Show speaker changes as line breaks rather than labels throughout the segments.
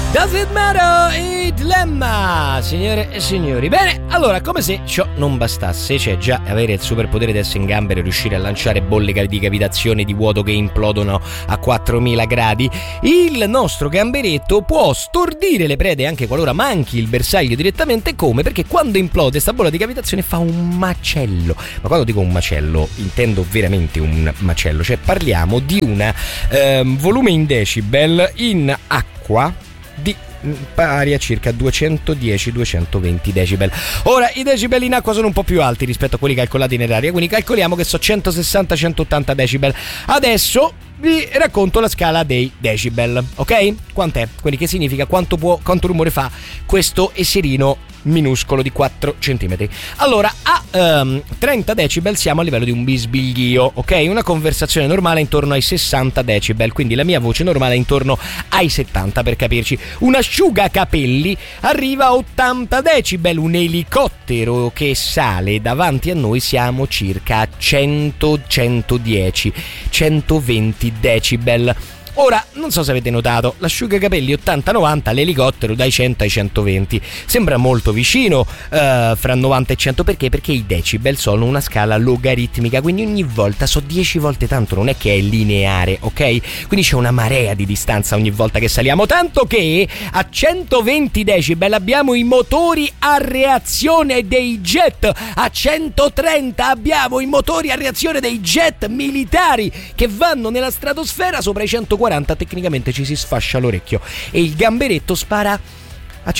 Does it matter? Il dilemma, signore e signori. Bene, allora, come se ciò non bastasse, cioè già avere il superpotere di essere in gambero e riuscire a lanciare bolle di cavitazione di vuoto che implodono a 4000 gradi, il nostro gamberetto può stordire le prede anche qualora manchi il bersaglio direttamente. Come? Perché quando implode sta bolla di cavitazione fa un macello. Ma quando dico un macello intendo veramente un macello, cioè parliamo di un volume in decibel in acqua di pari a circa 210-220 decibel. Ora, i decibel in acqua sono un po' più alti rispetto a quelli calcolati nell'aria, quindi calcoliamo che sono 160-180 decibel. Adesso vi racconto la scala dei decibel, ok? Quant'è? Quindi che significa quanto rumore fa questo esserino minuscolo di 4 cm. Allora, a 30 decibel siamo a livello di un bisbiglio, ok? Una conversazione normale intorno ai 60 decibel, quindi la mia voce normale è intorno ai 70, per capirci. Un asciugacapelli arriva a 80 decibel, un elicottero che sale davanti a noi siamo circa a 100, 110, 120 decibel. Ora, non so se avete notato, l'asciugacapelli 80-90, l'elicottero dai 100 ai 120. Sembra molto vicino fra 90 e 100, perché? Perché i decibel sono una scala logaritmica, quindi ogni volta so 10 volte tanto, non è che è lineare, ok? Quindi c'è una marea di distanza ogni volta che saliamo, tanto che a 120 decibel abbiamo i motori a reazione dei jet, a 130 abbiamo i motori a reazione dei jet militari che vanno nella stratosfera. Sopra i 140 tecnicamente ci si sfascia l'orecchio e il gamberetto spara a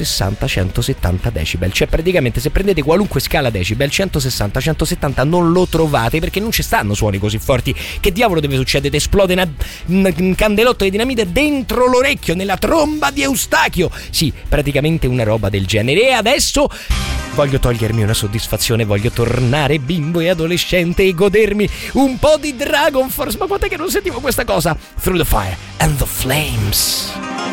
160-170 decibel. Cioè praticamente se prendete qualunque scala decibel, 160-170 non lo trovate, perché non ci stanno suoni così forti. Che diavolo deve succedere? Esplode un candelotto di dinamite dentro l'orecchio, nella tromba di Eustachio. Sì, praticamente una roba del genere. E adesso voglio togliermi una soddisfazione, voglio tornare bimbo e adolescente e godermi un po' di Dragon Force. Ma quant'è che non sentivo questa cosa? Through the Fire and the Flames.